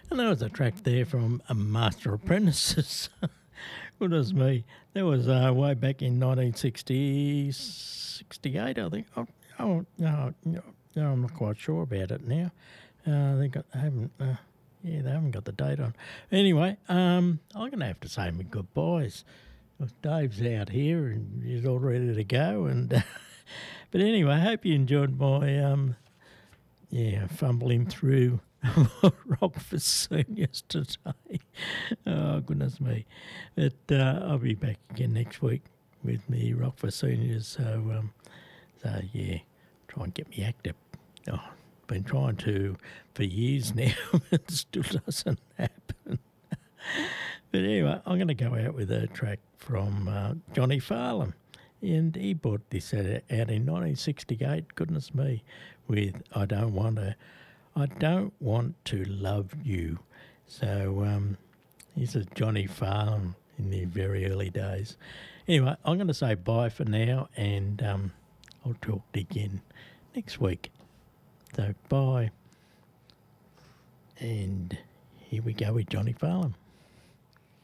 And there was a track there from a Master Apprentices. Goodness me. That was way back in 1960, 68, I think. No, I'm not quite sure about it now. They haven't got the date on. Anyway, I'm going to have to say my goodbyes. Dave's out here and he's all ready to go. And but anyway, I hope you enjoyed my fumbling through rock for seniors today. Oh goodness me! But I'll be back again next week with me rock for seniors. So yeah, try and get me active. Oh, been trying to for years now. It still doesn't happen. But anyway, I'm going to go out with a track from Johnny Farlam. And he bought this out in 1968, goodness me, with I Don't Want to Love You. So here's a Johnny Farlam in the very early days. Anyway, I'm going to say bye for now, and I'll talk to you again next week. So bye. And here we go with Johnny Farlam.